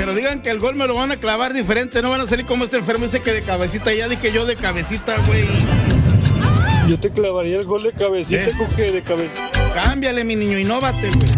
pero digan que el gol me lo van a clavar diferente, no van a salir como este enfermo ese que de cabecita, ya dije yo de cabecita, güey. Yo te clavaría el gol de cabecita, con que de cabecita. Cámbiale, mi niño, inóvate, güey.